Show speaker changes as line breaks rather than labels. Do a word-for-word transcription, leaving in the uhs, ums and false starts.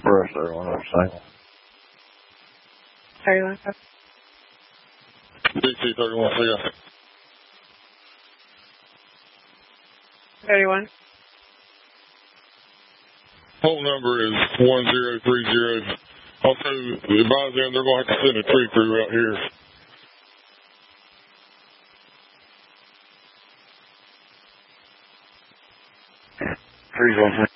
Express there on that single.
thirty-one.
D T thirty-one, see ya.
thirty-one.
Phone number is one zero three zero. Also, advise them they're going to have to send a tree crew out here.
Trees on